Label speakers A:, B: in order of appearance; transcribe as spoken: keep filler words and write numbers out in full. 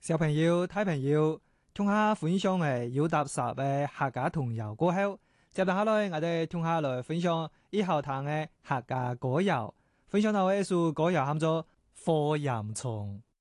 A: 小朋友、大朋友，聽下分享嘅有搭十嘅客家童謠過後，接下來我哋聽下來分享以後談嘅客家歌謠，分享到嘅一首歌謠喊做《火焰蟲》。